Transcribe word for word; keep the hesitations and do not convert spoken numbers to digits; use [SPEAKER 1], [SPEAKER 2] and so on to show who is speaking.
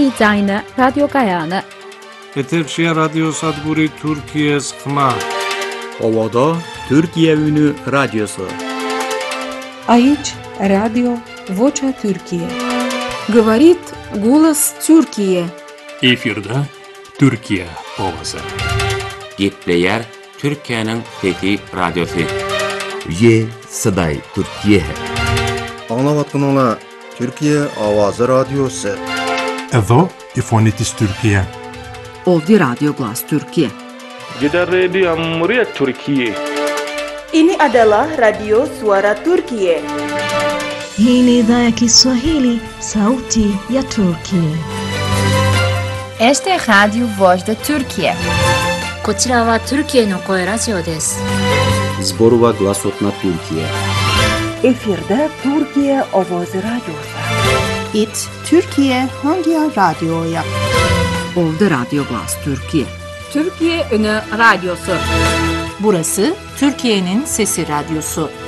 [SPEAKER 1] Türkiye Zayna Radyo Gayana.
[SPEAKER 2] Eterşehir Radyo Sadburi Türkiye Sıkma.
[SPEAKER 3] Ovada Türkiye Ünü Radyosu.
[SPEAKER 4] Aici Radio Vocea Türkiye.
[SPEAKER 5] Говорит голос Türkiye.
[SPEAKER 6] Efirde Türkiye ovası.
[SPEAKER 7] Gepleyer Türkiye'nin Fethi Radyosu.
[SPEAKER 8] Ye Sıday Türkiye.
[SPEAKER 9] Anlavatkanala Türkiye Avazı Radyosu.
[SPEAKER 10] Edo İfonitis Türkiye.
[SPEAKER 11] Ovdje Radio Glas Türkiye.
[SPEAKER 12] Gider Radio Cumhuriyet Türkiye.
[SPEAKER 13] Ini adalah Radio Suara Turkiye.
[SPEAKER 14] Hii ni idhaa ya Kiswahili, sauti ya Turkiye.
[SPEAKER 15] Este é Radio Voz da Turkiye.
[SPEAKER 16] こちらは Türkiyeの声ラジオです。
[SPEAKER 3] Zborova Glasotna Türkiye.
[SPEAKER 17] Efirde Türkiye Avazı Radyosu.
[SPEAKER 18] It Türkiye hangi radyoya?
[SPEAKER 11] Ovdje Radio Glas Türkiye.
[SPEAKER 5] Türkiye Ünü Radyosu.
[SPEAKER 19] Burası Türkiye'nin Sesi Radyosu.